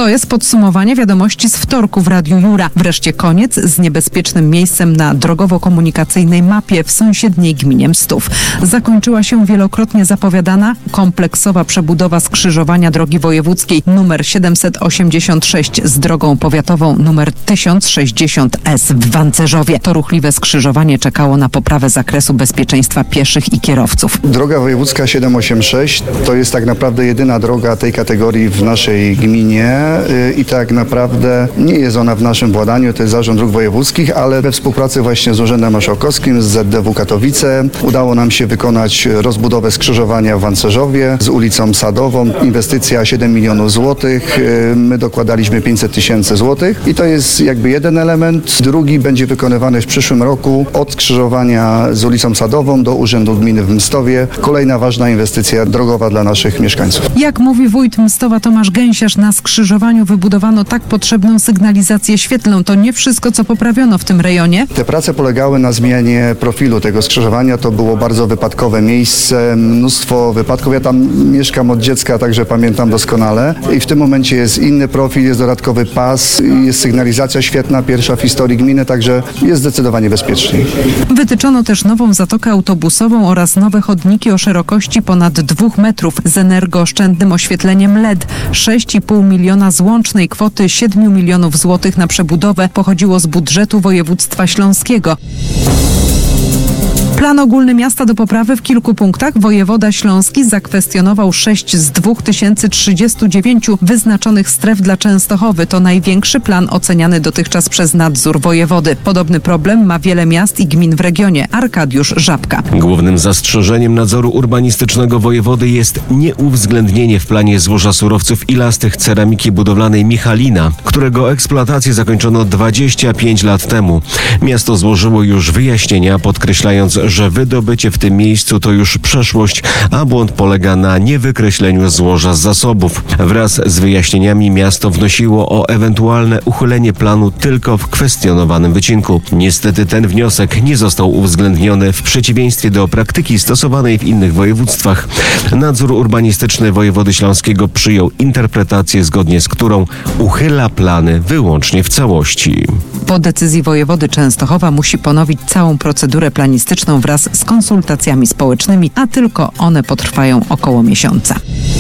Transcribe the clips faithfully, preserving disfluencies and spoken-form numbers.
To jest podsumowanie wiadomości z wtorku w Radiu Jura. Wreszcie koniec z niebezpiecznym miejscem na drogowo-komunikacyjnej mapie w sąsiedniej gminie Mstów. Zakończyła się wielokrotnie zapowiadana kompleksowa przebudowa skrzyżowania drogi wojewódzkiej nr siedemset osiemdziesiąt sześć z drogą powiatową nr tysiąc sześćdziesiąt S w Wancerzowie. To ruchliwe skrzyżowanie czekało na poprawę zakresu bezpieczeństwa pieszych i kierowców. Droga wojewódzka siedemset osiemdziesiąt sześć to jest tak naprawdę jedyna droga tej kategorii w naszej gminie i tak naprawdę nie jest ona w naszym władaniu, to jest Zarząd Dróg Wojewódzkich, ale we współpracy właśnie z Urzędem Marszałkowskim, z Z D W Katowice udało nam się wykonać rozbudowę skrzyżowania w Wancerzowie z ulicą Sadową. Inwestycja siedem milionów złotych, my dokładaliśmy pięćset tysięcy złotych i to jest jakby jeden element. Drugi będzie wykonywany w przyszłym roku od skrzyżowania z ulicą Sadową do Urzędu Gminy w Mstowie. Kolejna ważna inwestycja drogowa dla naszych mieszkańców. Jak mówi wójt Mstowa Tomasz Gęsiarz, na skrzyżowaniu wybudowano tak potrzebną sygnalizację świetlną. To nie wszystko, co poprawiono w tym rejonie. Te prace polegały na zmianie profilu tego skrzyżowania. To było bardzo wypadkowe miejsce, mnóstwo wypadków. Ja tam mieszkam od dziecka, także pamiętam doskonale. I w tym momencie jest inny profil, jest dodatkowy pas, jest sygnalizacja świetna, pierwsza w historii gminy, także jest zdecydowanie bezpieczniej. Wytyczono też nową zatokę autobusową oraz nowe chodniki o szerokości ponad dwóch metrów z energooszczędnym oświetleniem L E D. sześć i pół miliona z łącznej kwoty siedem milionów złotych na przebudowę pochodziło z budżetu województwa śląskiego. Plan ogólny miasta do poprawy w kilku punktach wojewoda śląski zakwestionował sześć z dwóch tysięcy trzydziestu dziewięciu wyznaczonych stref dla Częstochowy. To największy plan oceniany dotychczas przez nadzór wojewody. Podobny problem ma wiele miast i gmin w regionie. Arkadiusz Żabka. Głównym zastrzeżeniem nadzoru urbanistycznego wojewody jest nieuwzględnienie w planie złoża surowców ilastych ceramiki budowlanej Michalina, którego eksploatację zakończono dwadzieścia pięć lat temu. Miasto złożyło już wyjaśnienia, podkreślając, że wydobycie w tym miejscu to już przeszłość, a błąd polega na niewykreśleniu złoża z zasobów. Wraz z wyjaśnieniami miasto wnosiło o ewentualne uchylenie planu tylko w kwestionowanym wycinku. Niestety ten wniosek nie został uwzględniony w przeciwieństwie do praktyki stosowanej w innych województwach. Nadzór urbanistyczny wojewody śląskiego przyjął interpretację, zgodnie z którą uchyla plany wyłącznie w całości. Po decyzji wojewody Częstochowa musi ponowić całą procedurę planistyczną wraz z konsultacjami społecznymi, a tylko one potrwają około miesiąca.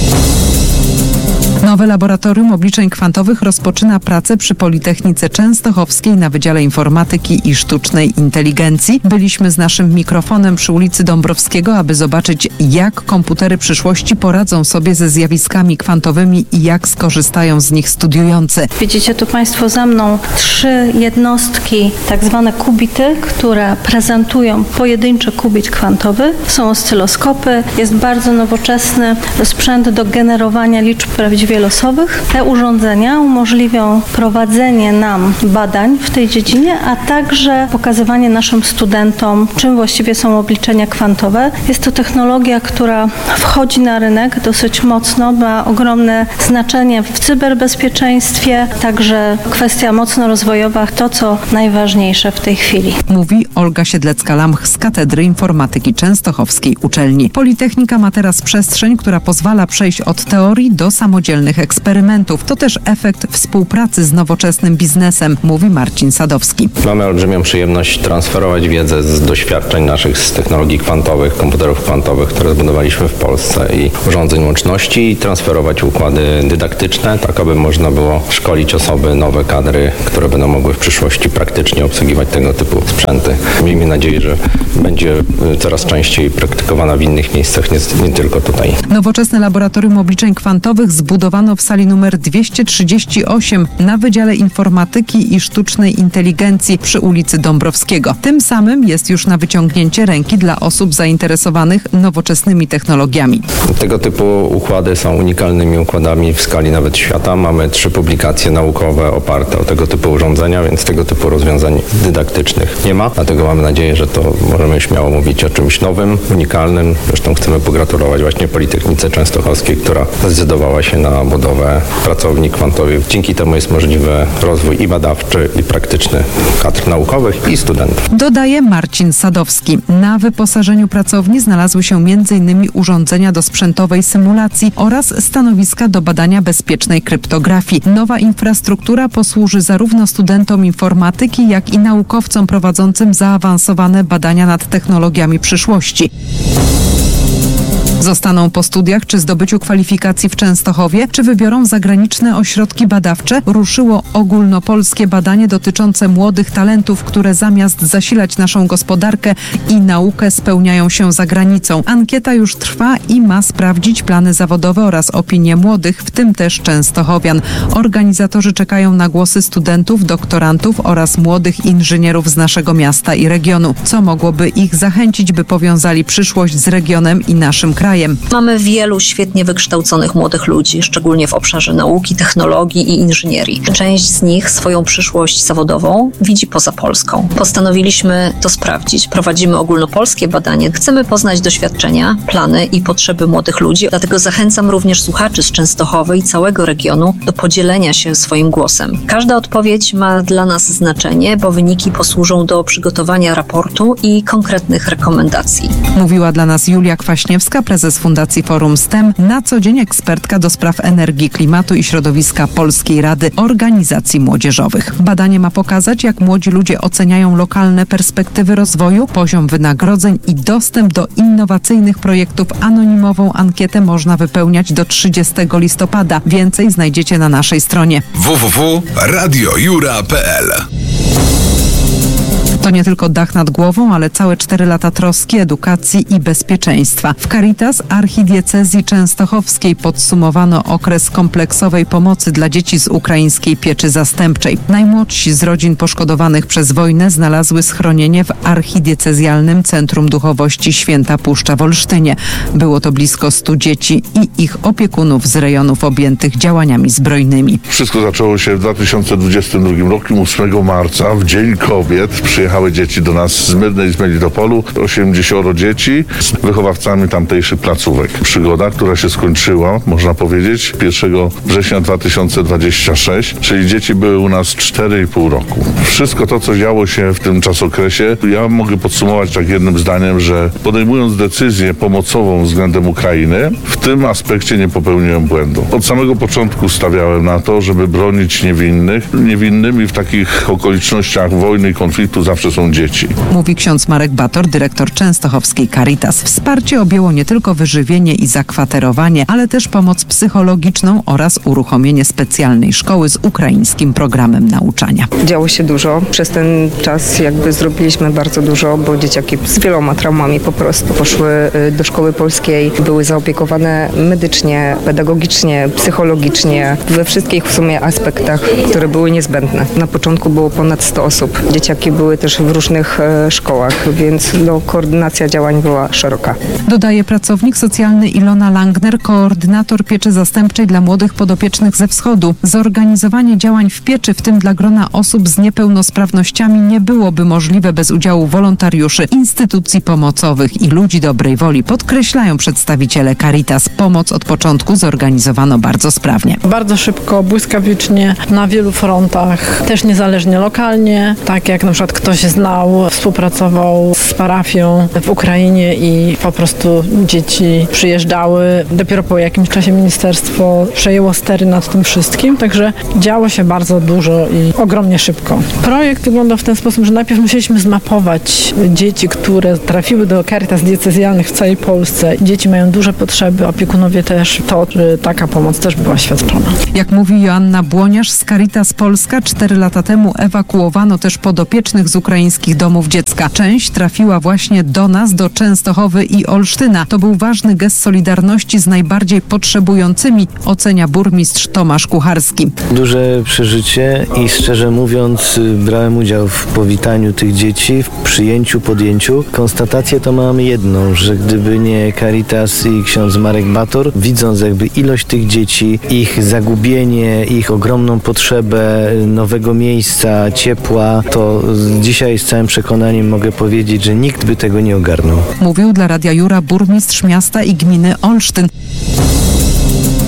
Nowe laboratorium obliczeń kwantowych rozpoczyna pracę przy Politechnice Częstochowskiej na Wydziale Informatyki i Sztucznej Inteligencji. Byliśmy z naszym mikrofonem przy ulicy Dąbrowskiego, aby zobaczyć, jak komputery przyszłości poradzą sobie ze zjawiskami kwantowymi i jak skorzystają z nich studiujący. Widzicie tu Państwo za mną trzy jednostki, tak zwane kubity, które prezentują pojedynczy kubit kwantowy. Są oscyloskopy, jest bardzo nowoczesny sprzęt do generowania liczb prawdziwych losowych. Te urządzenia umożliwią prowadzenie nam badań w tej dziedzinie, a także pokazywanie naszym studentom, czym właściwie są obliczenia kwantowe. Jest to technologia, która wchodzi na rynek dosyć mocno, ma ogromne znaczenie w cyberbezpieczeństwie, także kwestia mocno rozwojowa, to co najważniejsze w tej chwili. Mówi Olga Siedlecka-Lamch z Katedry Informatyki Częstochowskiej Uczelni. Politechnika ma teraz przestrzeń, która pozwala przejść od teorii do samodzielnych eksperymentów. To też efekt współpracy z nowoczesnym biznesem, mówi Marcin Sadowski. Mamy olbrzymią przyjemność transferować wiedzę z doświadczeń naszych z technologii kwantowych, komputerów kwantowych, które zbudowaliśmy w Polsce i urządzeń łączności i transferować układy dydaktyczne, tak aby można było szkolić osoby, nowe kadry, które będą mogły w przyszłości praktycznie obsługiwać tego typu sprzęty. Miejmy nadzieję, że będzie coraz częściej praktykowana w innych miejscach, nie, nie tylko tutaj. Nowoczesne laboratorium obliczeń kwantowych zbudowano w sali numer dwieście trzydzieści osiem na Wydziale Informatyki i Sztucznej Inteligencji przy ulicy Dąbrowskiego. Tym samym jest już na wyciągnięcie ręki dla osób zainteresowanych nowoczesnymi technologiami. Tego typu układy są unikalnymi układami w skali nawet świata. Mamy trzy publikacje naukowe oparte o tego typu urządzenia, więc tego typu rozwiązań dydaktycznych nie ma. Dlatego mamy nadzieję, że to możemy śmiało mówić o czymś nowym, unikalnym. Zresztą chcemy pogratulować właśnie Politechnice Częstochowskiej, która zdecydowała się na budowę pracowni kwantowych. Dzięki temu jest możliwy rozwój i badawczy, i praktyczny kadr naukowych i studentów. Dodaje Marcin Sadowski. Na wyposażeniu pracowni znalazły się między innymi urządzenia do sprzętowej symulacji oraz stanowiska do badania bezpiecznej kryptografii. Nowa infrastruktura posłuży zarówno studentom informatyki, jak i naukowcom prowadzącym zaawansowane badania nad technologiami przyszłości. Zostaną po studiach czy zdobyciu kwalifikacji w Częstochowie, czy wybiorą zagraniczne ośrodki badawcze? Ruszyło ogólnopolskie badanie dotyczące młodych talentów, które zamiast zasilać naszą gospodarkę i naukę spełniają się za granicą. Ankieta już trwa i ma sprawdzić plany zawodowe oraz opinie młodych, w tym też częstochowian. Organizatorzy czekają na głosy studentów, doktorantów oraz młodych inżynierów z naszego miasta i regionu. Co mogłoby ich zachęcić, by powiązali przyszłość z regionem i naszym krajem? Mamy wielu świetnie wykształconych młodych ludzi, szczególnie w obszarze nauki, technologii i inżynierii. Część z nich swoją przyszłość zawodową widzi poza Polską. Postanowiliśmy to sprawdzić. Prowadzimy ogólnopolskie badanie. Chcemy poznać doświadczenia, plany i potrzeby młodych ludzi, dlatego zachęcam również słuchaczy z Częstochowy i całego regionu do podzielenia się swoim głosem. Każda odpowiedź ma dla nas znaczenie, bo wyniki posłużą do przygotowania raportu i konkretnych rekomendacji. Mówiła dla nas Julia Kwaśniewska, prezes Fundacji Forum S T E M, na co dzień ekspertka do spraw energii, klimatu i środowiska Polskiej Rady Organizacji Młodzieżowych. Badanie ma pokazać, jak młodzi ludzie oceniają lokalne perspektywy rozwoju, poziom wynagrodzeń i dostęp do innowacyjnych projektów. Anonimową ankietę można wypełniać do trzydziestego listopada. Więcej znajdziecie na naszej stronie w w w kropka radio jura kropka p l. To nie tylko dach nad głową, ale całe cztery lata troski, edukacji i bezpieczeństwa. W Caritas Archidiecezji Częstochowskiej podsumowano okres kompleksowej pomocy dla dzieci z ukraińskiej pieczy zastępczej. Najmłodsi z rodzin poszkodowanych przez wojnę znalazły schronienie w Archidiecezjalnym Centrum Duchowości Święta Puszcza w Olsztynie. Było to blisko stu dzieci i ich opiekunów z rejonów objętych działaniami zbrojnymi. Wszystko zaczęło się w dwa tysiące dwudziestym drugim roku, ósmego marca, w Dzień Kobiet. Przyjechały dzieci do nas z Myrny i z Melitopolu, osiemdziesiąt dzieci z wychowawcami tamtejszych placówek. Przygoda, która się skończyła, można powiedzieć, pierwszego września dwa tysiące dwudziestego szóstego, czyli dzieci były u nas cztery i pół roku. Wszystko to, co działo się w tym czasokresie, ja mogę podsumować tak jednym zdaniem, że podejmując decyzję pomocową względem Ukrainy, w tym aspekcie nie popełniłem błędu. Od samego początku stawiałem na to, żeby bronić niewinnych. Niewinnymi w takich okolicznościach wojny i konfliktu zawsze są dzieci. Mówi ksiądz Marek Bator, dyrektor częstochowskiej Caritas. Wsparcie objęło nie tylko wyżywienie i zakwaterowanie, ale też pomoc psychologiczną oraz uruchomienie specjalnej szkoły z ukraińskim programem nauczania. Działo się dużo. Przez ten czas jakby zrobiliśmy bardzo dużo, bo dzieciaki z wieloma traumami po prostu poszły do szkoły polskiej, były zaopiekowane medycznie, pedagogicznie, psychologicznie, we wszystkich w sumie aspektach, które były niezbędne. Na początku było ponad sto osób. Dzieciaki były też w różnych e, szkołach, więc no, koordynacja działań była szeroka. Dodaje pracownik socjalny Ilona Langner, koordynator pieczy zastępczej dla młodych podopiecznych ze wschodu. Zorganizowanie działań w pieczy, w tym dla grona osób z niepełnosprawnościami, nie byłoby możliwe bez udziału wolontariuszy, instytucji pomocowych i ludzi dobrej woli, podkreślają przedstawiciele Caritas. Pomoc od początku zorganizowano bardzo sprawnie. Bardzo szybko, błyskawicznie, na wielu frontach, też niezależnie lokalnie, tak jak na przykład ktoś znał, współpracował z parafią w Ukrainie i po prostu dzieci przyjeżdżały. Dopiero po jakimś czasie ministerstwo przejęło stery nad tym wszystkim, także działo się bardzo dużo i ogromnie szybko. Projekt wyglądał w ten sposób, że najpierw musieliśmy zmapować dzieci, które trafiły do Caritas diecezjalnych w całej Polsce. Dzieci mają duże potrzeby, opiekunowie też, to taka pomoc też była świadczona. Jak mówi Joanna Błoniarz z Caritas Polska, cztery lata temu ewakuowano też podopiecznych z ukraińskich domów dziecka. Część trafiła właśnie do nas, do Częstochowy i Olsztyna. To był ważny gest solidarności z najbardziej potrzebującymi, ocenia burmistrz Tomasz Kucharski. Duże przeżycie i szczerze mówiąc brałem udział w powitaniu tych dzieci, w przyjęciu, podjęciu. Konstatację to mam jedną, że gdyby nie Caritas i ksiądz Marek Bator, widząc jakby ilość tych dzieci, ich zagubienie, ich ogromną potrzebę nowego miejsca, ciepła, to dzisiaj z całym przekonaniem mogę powiedzieć, że nikt by tego nie ogarnął. Mówił dla Radia Jura burmistrz miasta i gminy Olsztyn.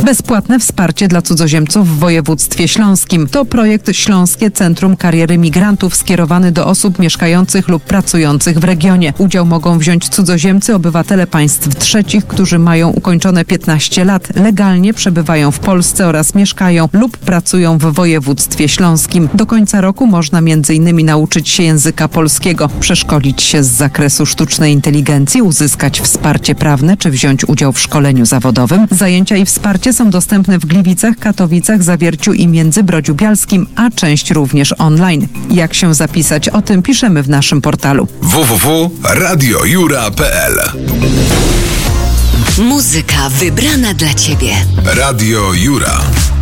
Bezpłatne wsparcie dla cudzoziemców w województwie śląskim. To projekt Śląskie Centrum Kariery Migrantów skierowany do osób mieszkających lub pracujących w regionie. Udział mogą wziąć cudzoziemcy, obywatele państw trzecich, którzy mają ukończone piętnaście lat, legalnie przebywają w Polsce oraz mieszkają lub pracują w województwie śląskim. Do końca roku można między innymi nauczyć się języka polskiego, przeszkolić się z zakresu sztucznej inteligencji, uzyskać wsparcie prawne czy wziąć udział w szkoleniu zawodowym. Zajęcia i wsparcie są dostępne w Gliwicach, Katowicach, Zawierciu i Międzybrodziu Bialskim, a część również online. Jak się zapisać? O tym piszemy w naszym portalu w w w kropka radio jura kropka p l. Muzyka wybrana dla Ciebie. Radio Jura.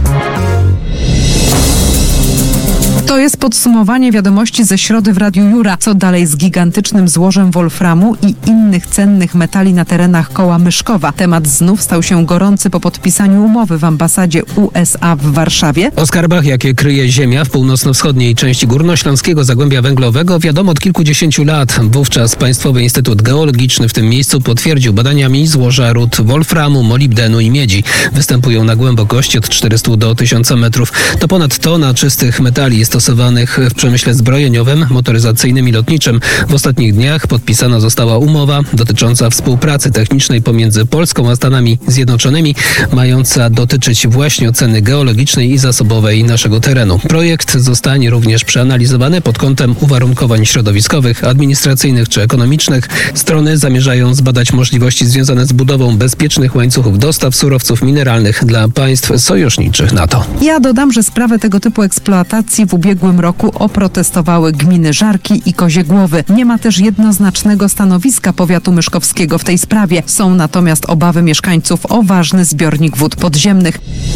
To jest podsumowanie wiadomości ze środy w Radiu Jura. Co dalej z gigantycznym złożem wolframu i innych cennych metali na terenach koła Myszkowa? Temat znów stał się gorący po podpisaniu umowy w ambasadzie U S A w Warszawie. O skarbach, jakie kryje ziemia w północno-wschodniej części Górnośląskiego Zagłębia Węglowego, wiadomo od kilkudziesięciu lat. Wówczas Państwowy Instytut Geologiczny w tym miejscu potwierdził badaniami złoża ród wolframu, molibdenu i miedzi. Występują na głębokości od czterystu do tysiąca metrów. To ponad tona czystych metali jest stosowanych w przemyśle zbrojeniowym, motoryzacyjnym i lotniczym. W ostatnich dniach podpisana została umowa dotycząca współpracy technicznej pomiędzy Polską a Stanami Zjednoczonymi, mająca dotyczyć właśnie oceny geologicznej i zasobowej naszego terenu. Projekt zostanie również przeanalizowany pod kątem uwarunkowań środowiskowych, administracyjnych czy ekonomicznych. Strony zamierzają zbadać możliwości związane z budową bezpiecznych łańcuchów dostaw surowców mineralnych dla państw sojuszniczych NATO. Ja dodam, że sprawę tego typu eksploatacji w ubiegłym roku oprotestowały gminy Żarki i Koziegłowy. Nie ma też jednoznacznego stanowiska powiatu myszkowskiego w tej sprawie. Są natomiast obawy mieszkańców o ważny zbiornik wód podziemnych.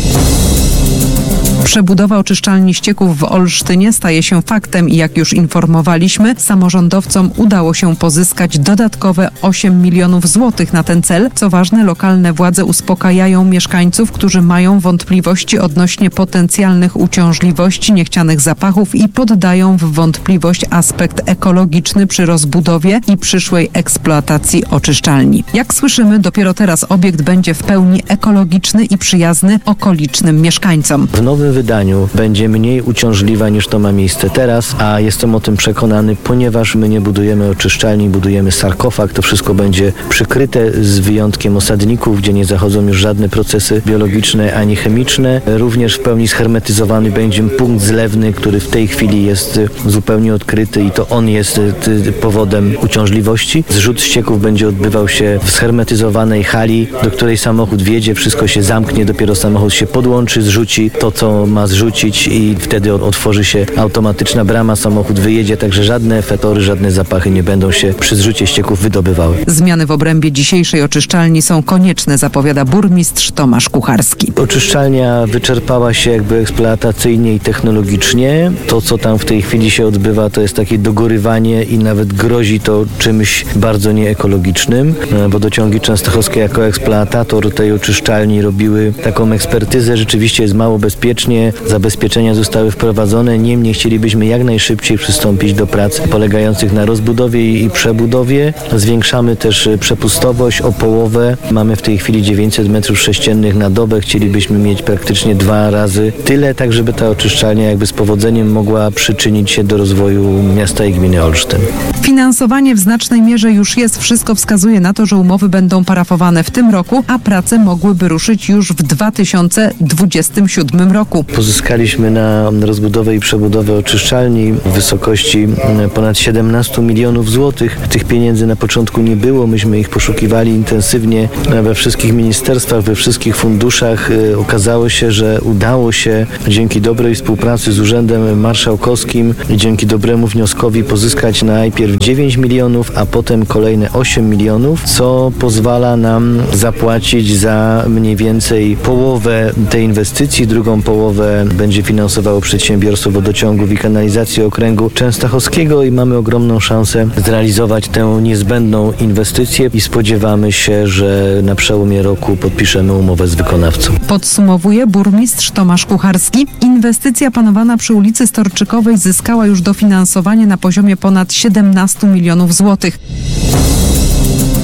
Przebudowa oczyszczalni ścieków w Olsztynie staje się faktem i jak już informowaliśmy, samorządowcom udało się pozyskać dodatkowe osiem milionów złotych na ten cel. Co ważne, lokalne władze uspokajają mieszkańców, którzy mają wątpliwości odnośnie potencjalnych uciążliwości, niechcianych zapachów i poddają w wątpliwość aspekt ekologiczny przy rozbudowie i przyszłej eksploatacji oczyszczalni. Jak słyszymy, dopiero teraz obiekt będzie w pełni ekologiczny i przyjazny okolicznym mieszkańcom. W nowym wydaniu będzie mniej uciążliwa niż to ma miejsce teraz, a jestem o tym przekonany, ponieważ my nie budujemy oczyszczalni, budujemy sarkofag, to wszystko będzie przykryte z wyjątkiem osadników, gdzie nie zachodzą już żadne procesy biologiczne ani chemiczne. Również w pełni shermetyzowany będzie punkt zlewny, który w tej chwili jest zupełnie odkryty i to on jest powodem uciążliwości. Zrzut ścieków będzie odbywał się w shermetyzowanej hali, do której samochód wjedzie, wszystko się zamknie, dopiero samochód się podłączy, zrzuci to, co ma zrzucić i wtedy otworzy się automatyczna brama, samochód wyjedzie, także żadne fetory, żadne zapachy nie będą się przy zrzucie ścieków wydobywały. Zmiany w obrębie dzisiejszej oczyszczalni są konieczne, zapowiada burmistrz Tomasz Kucharski. Oczyszczalnia wyczerpała się jakby eksploatacyjnie i technologicznie. To, co tam w tej chwili się odbywa, to jest takie dogorywanie i nawet grozi to czymś bardzo nieekologicznym. Wodociągi Częstochowskie jako eksploatator tej oczyszczalni robiły taką ekspertyzę. Rzeczywiście jest mało bezpiecznie. Zabezpieczenia zostały wprowadzone. Niemniej chcielibyśmy jak najszybciej przystąpić do prac polegających na rozbudowie i przebudowie. Zwiększamy też przepustowość o połowę. Mamy w tej chwili dziewięćset metrów sześciennych na dobę. Chcielibyśmy mieć praktycznie dwa razy tyle, tak żeby ta oczyszczalnia jakby z powodzeniem mogła przyczynić się do rozwoju miasta i gminy Olsztyn. Finansowanie w znacznej mierze już jest. Wszystko wskazuje na to, że umowy będą parafowane w tym roku, a prace mogłyby ruszyć już w dwa tysiące dwudziestym siódmym roku. Pozyskaliśmy na rozbudowę i przebudowę oczyszczalni w wysokości ponad siedemnaście milionów złotych. Tych pieniędzy na początku nie było. Myśmy ich poszukiwali intensywnie we wszystkich ministerstwach, we wszystkich funduszach. Okazało się, że udało się dzięki dobrej współpracy z Urzędem Marszałkowskim i dzięki dobremu wnioskowi pozyskać najpierw dziewięć milionów, a potem kolejne osiem milionów, co pozwala nam zapłacić za mniej więcej połowę tej inwestycji. Drugą połowę będzie finansowało przedsiębiorstwo wodociągów i kanalizacji okręgu częstochowskiego i mamy ogromną szansę zrealizować tę niezbędną inwestycję i spodziewamy się, że na przełomie roku podpiszemy umowę z wykonawcą. Podsumowuje burmistrz Tomasz Kucharski. Inwestycja planowana przy ulicy Storczykowej zyskała już dofinansowanie na poziomie ponad siedemnaście milionów złotych.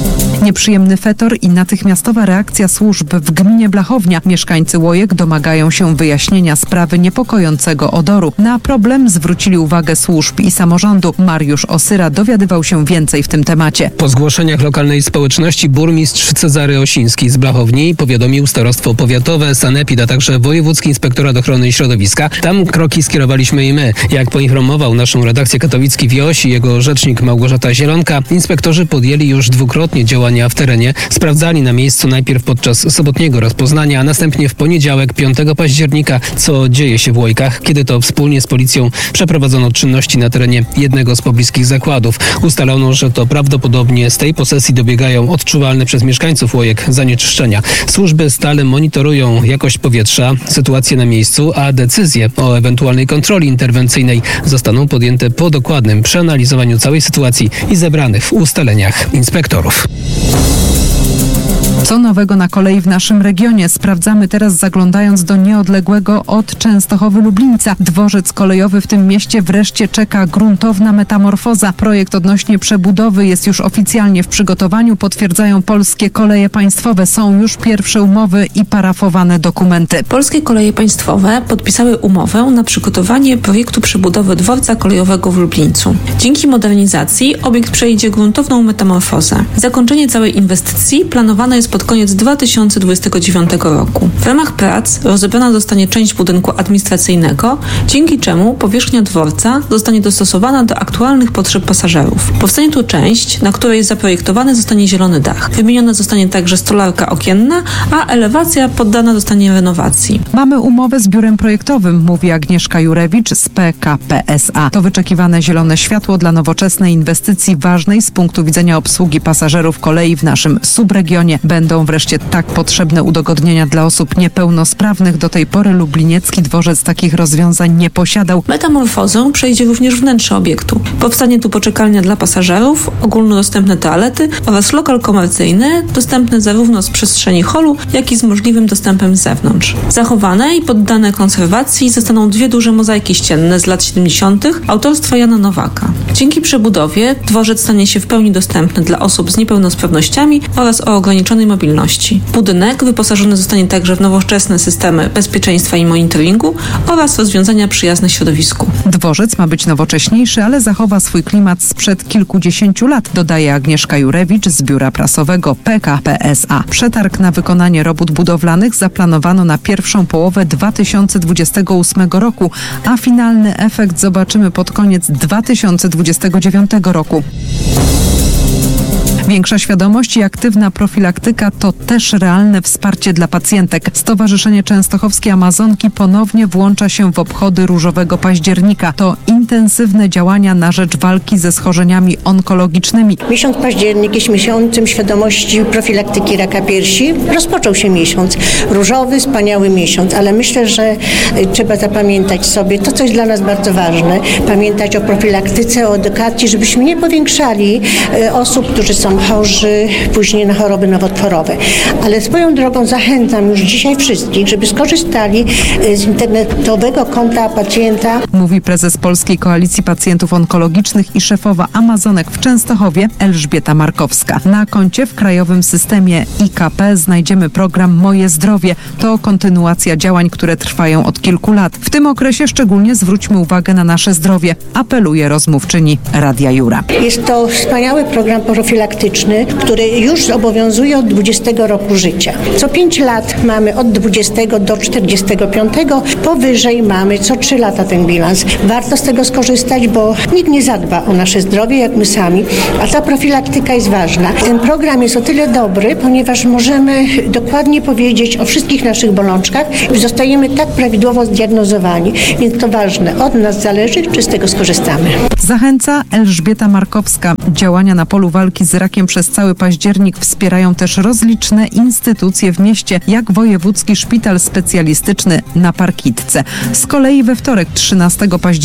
Nieprzyjemny fetor i natychmiastowa reakcja służb w gminie Blachownia. Mieszkańcy Łojek domagają się wyjaśnienia sprawy niepokojącego odoru. Na problem zwrócili uwagę służb i samorządu. Mariusz Osyra dowiadywał się więcej w tym temacie. Po zgłoszeniach lokalnej społeczności burmistrz Cezary Osiński z Blachowni powiadomił starostwo powiatowe, sanepid, a także Wojewódzki Inspektorat Ochrony Środowiska. Tam kroki skierowaliśmy i my. Jak poinformował naszą redakcję Katowicki Wieś i jego rzecznik Małgorzata Zielonka, inspektorzy podjęli już dwukrotnie działania w terenie. Sprawdzali na miejscu najpierw podczas sobotniego rozpoznania, a następnie w poniedziałek piątego października, co dzieje się w Łojkach, kiedy to wspólnie z policją przeprowadzono czynności na terenie jednego z pobliskich zakładów. Ustalono, że to prawdopodobnie z tej posesji dobiegają odczuwalne przez mieszkańców Łojek zanieczyszczenia. Służby stale monitorują jakość powietrza, sytuację na miejscu, a decyzje o ewentualnej kontroli interwencyjnej zostaną podjęte po dokładnym przeanalizowaniu całej sytuacji i zebranych w ustaleniach inspektorów. Co nowego na kolei w naszym regionie? Sprawdzamy teraz, zaglądając do nieodległego od Częstochowy Lublińca. Dworzec kolejowy w tym mieście wreszcie czeka gruntowna metamorfoza. Projekt odnośnie przebudowy jest już oficjalnie w przygotowaniu, potwierdzają Polskie Koleje Państwowe. Są już pierwsze umowy i parafowane dokumenty. Polskie Koleje Państwowe podpisały umowę na przygotowanie projektu przebudowy dworca kolejowego w Lublińcu. Dzięki modernizacji obiekt przejdzie gruntowną metamorfozę. Zakończenie całej inwestycji planowane jest pod koniec dwa tysiące dwudziestego dziewiątego roku. W ramach prac rozebrana zostanie część budynku administracyjnego, dzięki czemu powierzchnia dworca zostanie dostosowana do aktualnych potrzeb pasażerów. Powstanie tu część, na której zaprojektowany zostanie zielony dach. Wymieniona zostanie także stolarka okienna, a elewacja poddana zostanie renowacji. Mamy umowę z biurem projektowym, mówi Agnieszka Jurewicz z P K P S A. To wyczekiwane zielone światło dla nowoczesnej inwestycji ważnej z punktu widzenia obsługi pasażerów kolei w naszym subregionie. Będą wreszcie tak potrzebne udogodnienia dla osób niepełnosprawnych. Do tej pory lubliniecki dworzec takich rozwiązań nie posiadał. Metamorfozą przejdzie również wnętrze obiektu. Powstanie tu poczekalnia dla pasażerów, ogólnodostępne toalety oraz lokal komercyjny, dostępny zarówno z przestrzeni holu, jak i z możliwym dostępem z zewnątrz. Zachowane i poddane konserwacji zostaną dwie duże mozaiki ścienne z lat siedemdziesiątych autorstwa Jana Nowaka. Dzięki przebudowie dworzec stanie się w pełni dostępny dla osób z niepełnosprawnościami oraz o ograniczonej mobilności. Budynek wyposażony zostanie także w nowoczesne systemy bezpieczeństwa i monitoringu oraz rozwiązania przyjazne środowisku. Dworzec ma być nowocześniejszy, ale zachowa swój klimat sprzed kilkudziesięciu lat, dodaje Agnieszka Jurewicz z biura prasowego P K P S A. Przetarg na wykonanie robót budowlanych zaplanowano na pierwszą połowę dwa tysiące dwudziestego ósmego roku, a finalny efekt zobaczymy pod koniec dwa tysiące dwudziestego dziewiątego roku. Większa świadomość i aktywna profilaktyka to też realne wsparcie dla pacjentek. Stowarzyszenie Częstochowskie Amazonki ponownie włącza się w obchody Różowego Października. To intensywne działania na rzecz walki ze schorzeniami onkologicznymi. Miesiąc październik jest miesiącem świadomości profilaktyki raka piersi. Rozpoczął się miesiąc różowy, wspaniały miesiąc, ale myślę, że trzeba zapamiętać sobie to, co jest dla nas bardzo ważne. Pamiętać o profilaktyce, o edukacji, żebyśmy nie powiększali osób, którzy są chorzy później na choroby nowotworowe. Ale swoją drogą zachęcam już dzisiaj wszystkich, żeby skorzystali z internetowego konta pacjenta. Mówi prezes Polskiej Koalicji Pacjentów Onkologicznych i szefowa Amazonek w Częstochowie Elżbieta Markowska. Na koncie w krajowym systemie I K P znajdziemy program Moje Zdrowie. To kontynuacja działań, które trwają od kilku lat. W tym okresie szczególnie zwróćmy uwagę na nasze zdrowie, apeluje rozmówczyni Radia Jura. Jest to wspaniały program profilaktyczny, który już obowiązuje od dwudziestego roku życia. Co pięć lat mamy od dwudziestego do czterdziestego piątego, powyżej mamy co trzy lata ten bilans. Warto z tego skorzystać, bo nikt nie zadba o nasze zdrowie jak my sami, a ta profilaktyka jest ważna. Ten program jest o tyle dobry, ponieważ możemy dokładnie powiedzieć o wszystkich naszych bolączkach i zostajemy tak prawidłowo zdiagnozowani, więc to ważne. Od nas zależy, czy z tego skorzystamy. Zachęca Elżbieta Markowska. Działania na polu walki z rakiem przez cały październik wspierają też rozliczne instytucje w mieście, jak Wojewódzki Szpital Specjalistyczny na Parkitce. Z kolei we wtorek, trzynastego października w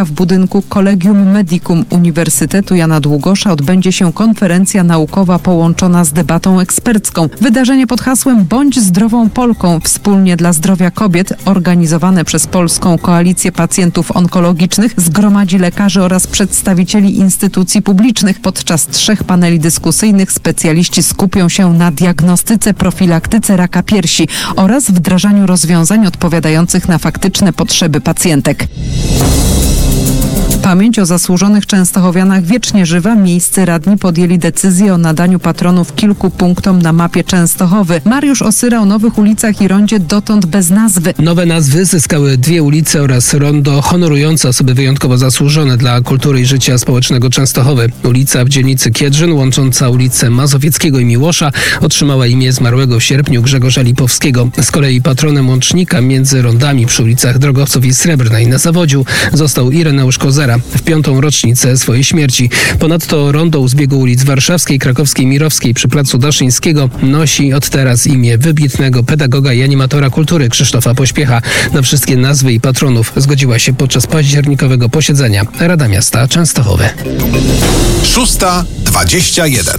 w budynku Collegium Medicum Uniwersytetu Jana Długosza odbędzie się konferencja naukowa połączona z debatą ekspercką. Wydarzenie pod hasłem Bądź zdrową Polką wspólnie dla zdrowia kobiet, organizowane przez Polską Koalicję Pacjentów Onkologicznych, zgromadzi lekarzy oraz przedstawicieli instytucji publicznych. Podczas trzech paneli dyskusyjnych specjaliści skupią się na diagnostyce, profilaktyce raka piersi oraz wdrażaniu rozwiązań odpowiadających na faktyczne potrzeby pacjentek. Pamięć o zasłużonych częstochowianach wiecznie żywa. Miejscy radni podjęli decyzję o nadaniu patronów kilku punktom na mapie Częstochowy. Mariusz Osyra o nowych ulicach i rondzie dotąd bez nazwy. Nowe nazwy zyskały dwie ulice oraz rondo honorujące osoby wyjątkowo zasłużone dla kultury i życia społecznego Częstochowy. Ulica w dzielnicy Kiedrzyn, łącząca ulice Mazowieckiego i Miłosza, otrzymała imię zmarłego w sierpniu Grzegorza Lipowskiego. Z kolei patronem łącznika między rondami przy ulicach Drogowców i Srebrnej na Zawodziu został Ireneusz Kozera w piątą rocznicę swojej śmierci. Ponadto rondo u zbiegu ulic Warszawskiej, Krakowskiej, Mirowskiej przy placu Daszyńskiego nosi od teraz imię wybitnego pedagoga i animatora kultury Krzysztofa Pośpiecha. Na wszystkie nazwy i patronów zgodziła się podczas październikowego posiedzenia Rada Miasta Częstochowy. szósta dwadzieścia jeden.